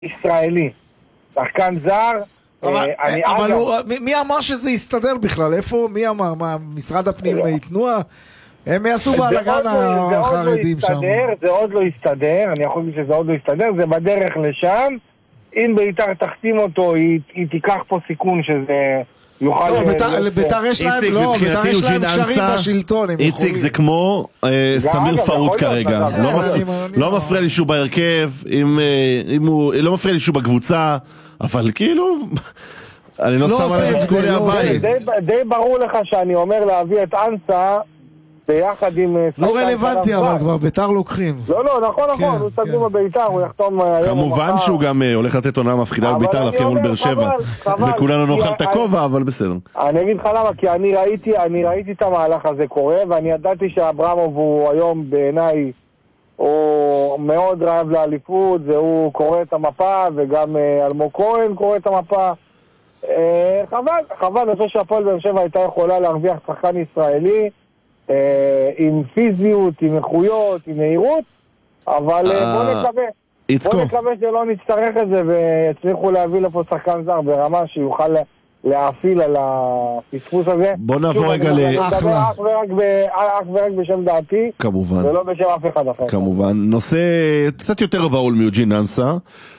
ישראלי, שחקן זר. אבל מי אמר שזה יסתדר בכלל? איפה, מי אמר? מה, משרד הפנים תנועה? הם יעשו בהלגן החרדים שם. זה עוד לא יסתדר, אני יכול להגיד שזה עוד לא יסתדר, זה בדרך לשם. אם ביתר תחתים אותו, היא תיקח פה סיכון שזה יוכל... ביתר יש להם קשרים בשלטון. איציק, זה כמו סמיר פאוד כרגע. לא מפריע לי שהוא בהרכב, לא מפריע לי שהוא בקבוצה, אבל כאילו... אני לא שם עליהם את כל הבית. די ברור לך שאני אומר להביא את אנסה ביחד עם... לא רלוונטי, אבל כבר ביתר לוקחים. לא, נכון, הוא סגור בביתר, הוא יחתום... כמובן שהוא גם הולך לתת עונה מפחידה בביתר, להפקיע מול באר שבע, וכולנו נאכל את הכובע, אבל בסדר. אני אגיד לך למה, כי אני ראיתי את המהלך הזה קורה, ואני ידעתי שאברמוב הוא היום בעיניי, הוא מאוד רעב לאליפות, והוא קורא את המפה, וגם אלמוג כהן קורא את המפה. חבל, אני חושב שהפועל באר שבע הייתה יכולה להרוויח שחקן ישראלי, עם פיזיות, עם איכויות, עם מהירות, אבל בוא נקווה שלא נצטרך את זה ויצליחו להביא לפה שחקן זר ברמה שיוכל להאפיל על הפספוס הזה. בוא נעבור רגע לאחלה. אך ורק בשם דעתי, כמובן. ולא בשם אף אחד אחר. כמובן. נושא קצת יותר בעול מיוג'ין אנסה.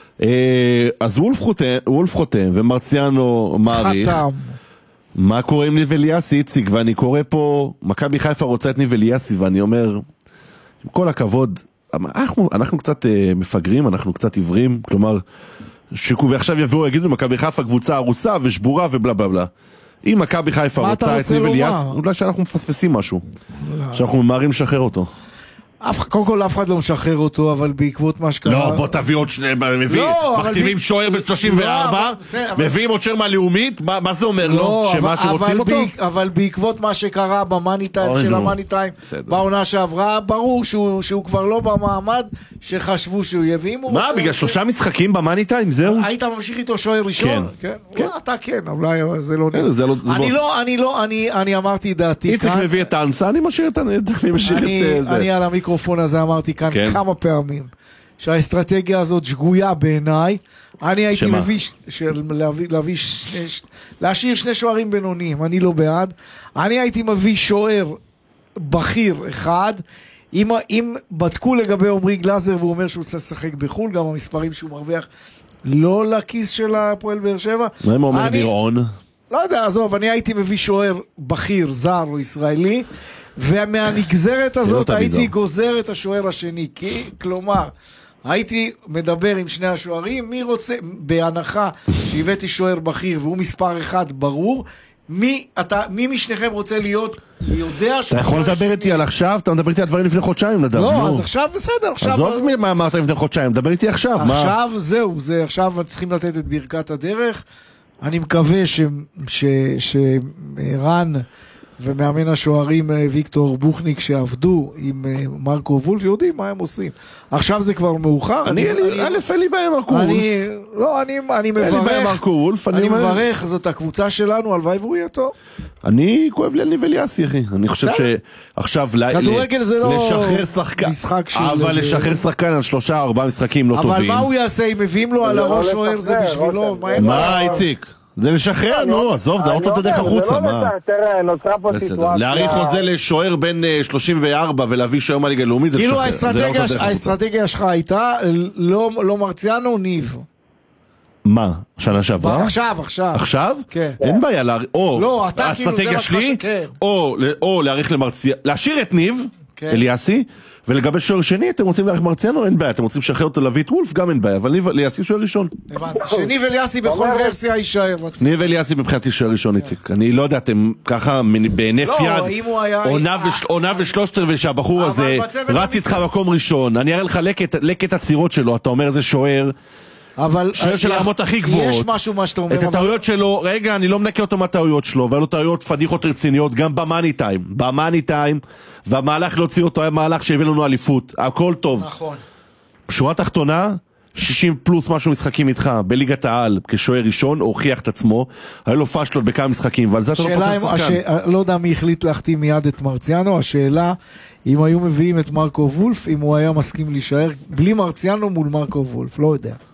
אז וולף חותם ומרציאנו מעריך. חתם. מה קורה עם ניב אליאסי, איציק? ואני קורא פה, מכבי חיפה רוצה את ניב אליאסי, ואני אומר, עם כל הכבוד, אנחנו קצת מפגרים, אנחנו קצת עיוורים, כלומר, ועכשיו יבואו, יגידו, מכבי חיפה קבוצה הרוסה ושבורה ובלה בלה בלה. אם מכבי חיפה רוצה את ניב אליאסי, אולי שאנחנו מפספסים משהו, שאנחנו ממהרים לשחרר אותו. קודם כל אף אחד לא משחרר אותו, אבל בעקבות מה שקרה... לא, בוא תביא עוד שני, מחתימים שוער ב-34, מביאים עוד שוער מהלאומית, מה זה אומר לו? שמה שרוצים אותו? אבל בעקבות מה שקרה במאני טיים של המאני טיים, בעונה שעברה, ברור שהוא כבר לא במעמד שחשבו שהוא יביא. מה, בגלל 3 משחקים במאני טיים, זהו? היית ממשיך איתו שוער ראשון? כן. אתה כן, אולי זה לא נראה. אני אמרתי דעתי כאן. איציק מביא את האנסה, אני משאיר את זה. אני על המיקרופון הזה אמרתי כאן כמה פעמים שהאסטרטגיה הזאת שגויה בעיניי. אני הייתי להשאיר 2 שוערים בינוניים, אני לא בעד. אני הייתי מביא שוער בכיר אחד. אם בדקו לגבי עומרי גלאזר והוא אומר שהוא עושה לשחק בחול, גם המספרים שהוא מרוויח לא לכיס של הפועל באר שבע. מה אם אומר נירון? לא יודע, עזוב, אני הייתי מביא שוער בכיר, זר או ישראלי, ומהנגזרת הזאת הייתי גוזר את השוער השני, כלומר, הייתי מדבר עם 2 השוערים, מי רוצה, בהנחה שהבאתי שוער בכיר והוא מספר 1 ברור, מי משניכם רוצה להיות, יודע אתה יכול לדבר איתי על עכשיו, אתה מדבר איתי על דברים לפני חודשיים, נדב. לא, אז עכשיו בסדר. עזוב מה אמרת לפני חודשיים, מדבר איתי עכשיו. עכשיו זהו, עכשיו צריכים לתת את ברכת הדרך. אני מקווה שרן ומאמן השוערים ויקטור בוכניק שעבדו עם מרקו וולף יודעים מה הם עושים. עכשיו זה כבר מאוחר. אין לי בעיה מרקו וולף. אני מברך, זאת הקבוצה שלנו, הלוואי והוא יהיה טוב. אני כואב לי על ניב אליאסי, אחי. אני חושב שעכשיו כדורגל זה לא משחק של... אבל לשחרר שחקן על 3-4 משחקים לא טובים. אבל מה הוא יעשה אם מביאים לו על הראש שוער זה בשבילו? מה איציק? זה לשחרר, נו, עזוב, זה עוד את הדרך החוצה, מה? נוצרה פה סיטואציה. להעריך חוזה לשוער בין 34 ולהביא שוער מהליגה הלאומית, זה לשחרר. כאילו האסטרטגיה שלך הייתה לא מרציאנו, ניב. מה? שנה שעברה? עכשיו? כן. אין בעיה, לא, אתה כאילו זה מה שלי, או להעריך למרציאנו, להשאיר את ניב, אליאסי, ולגבי שוער שני, אתם רוצים להעריך מרציאנו, אין בעיה, אתם רוצים לשחרר אותו להביא את וולף, גם אין בעיה, אבל ניב אליאסי שוער ראשון. הבנתי, שניב אליאסי בכל ורסיה יישאר. ניב אליאסי מבחינתי שוער ראשון, איציק. אני לא יודע, אתם ככה בהינף יד, עונה ושלושת רבעי שהבחור הזה רץ איתך מקום ראשון, אני אראה לך לקט הצירות שלו, אתה אומר זה שוער, שוער של הרמות הכי גבוהות. יש משהו מה שאתה אומר. את הטעויות שלו, רגע, אני לא מנקה אותו מהטעויות שלו, והיו לו טעויות פדיחות רציניות, גם במאני טיים, והמהלך להוציא אותו היה מהלך שהביא לנו אליפות, הכל טוב. נכון. בשורה תחתונה, 60 פלוס משהו משחקים איתך, בליגת העל, כשוער ראשון, הוכיח את עצמו, היה לו פשלות בכמה משחקים, ועל זה אתה לא פסל שחקן. לא יודע מי החליט להחתים מיד את מרציאנו, השאלה, אם היו מביאים את מרקו וולף, אם הוא היה מסכים להישאר, בלי מרציאנו מול מרקו וולף, לא יודע.